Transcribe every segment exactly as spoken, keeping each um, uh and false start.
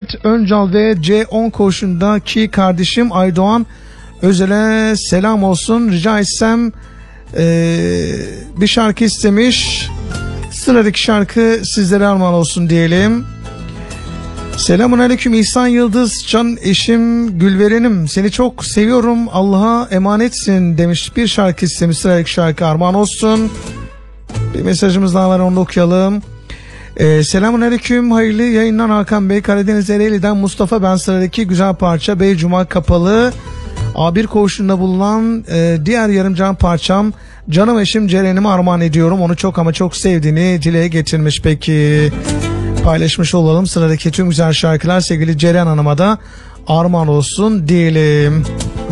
Bülent Öncal ve C on koğuşundaki kardeşim Aydoğan Özel'e selam olsun. Rica etsem ee, bir şarkı istemiş. Sıradaki şarkı sizlere armağan olsun diyelim. Selamun aleyküm İhsan Yıldız, can eşim Gülveren'im, seni çok seviyorum, Allah'a emanetsin demiş. Bir şarkı istemiş, sıradaki şarkı armağan olsun. Bir mesajımız daha var, onu da okuyalım. Ee, Selamun aleyküm, hayırlı yayınlar Hakan Bey. Karadeniz Ereğli'den Mustafa ben. Sıradaki güzel parça Beycuma Kapalı. A bir koğuşunda bulunan e, diğer yarımcan parçam canım eşim Ceren'ime armağan ediyorum. Onu çok ama çok sevdiğini dile getirmiş. Peki paylaşmış olalım. Sıradaki tüm güzel şarkılar sevgili Ceren Hanım'a da armağan olsun diyelim.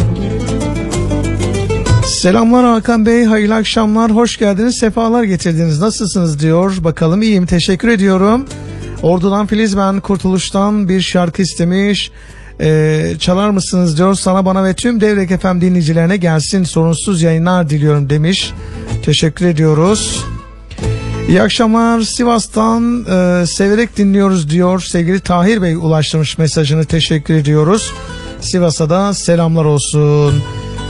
Selamlar Hakan Bey, hayırlı akşamlar, hoş geldiniz, sefalar getirdiniz, nasılsınız diyor. Bakalım iyiyim, teşekkür ediyorum. Ordu'dan Filiz ben, Kurtuluş'tan bir şarkı istemiş. Ee, çalar mısınız diyor, sana bana ve tüm Devrek F M dinleyicilerine gelsin, sorunsuz yayınlar diliyorum demiş. Teşekkür ediyoruz. İyi akşamlar, Sivas'tan e, severek dinliyoruz diyor sevgili Tahir Bey, ulaştırmış mesajını, teşekkür ediyoruz. Sivas'a da selamlar olsun.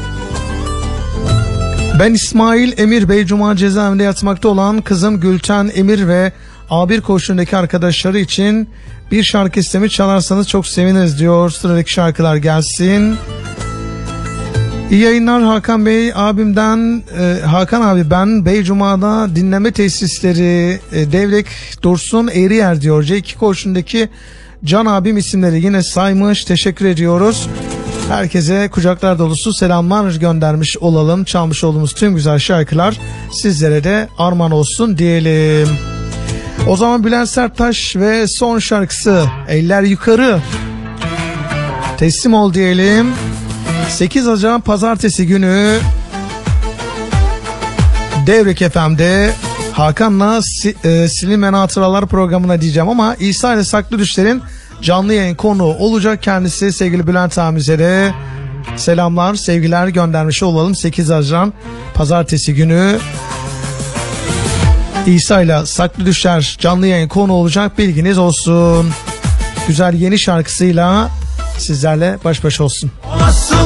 Ben İsmail Emir, Beycuma cezaevinde yatmakta olan kızım Gülten Emir ve A bir koğuşundaki arkadaşları için bir şarkı istemi çalarsanız çok seviniriz diyor. Sıradaki şarkılar gelsin. İyi yayınlar Hakan Bey, abimden e, Hakan abi ben Beycuma'da dinleme tesisleri e, Devrek Dursun Eğriyer diyor. C iki koğuşundaki Can abim isimleri yine saymış, teşekkür ediyoruz. Herkese kucaklar dolusu selamlar göndermiş olalım. Çalmış olduğumuz tüm güzel şarkılar sizlere de armağan olsun diyelim. O zaman Bülent Serttaş ve son şarkısı Eller Yukarı. Teslim ol diyelim. sekiz Haziran Pazartesi günü Devrek F M'de Hakan'la e, Silinmeyen Hatıralar programına diyeceğim ama İsa ile Saklı Düşler'in canlı yayın konuğu olacak kendisi. Sevgili Bülent abimize de selamlar, sevgiler göndermiş olalım. sekiz Haziran Pazartesi günü İsa ile Saklı Düşler canlı yayın konu olacak, bilginiz olsun. Güzel yeni şarkısıyla sizlerle baş başa olsun.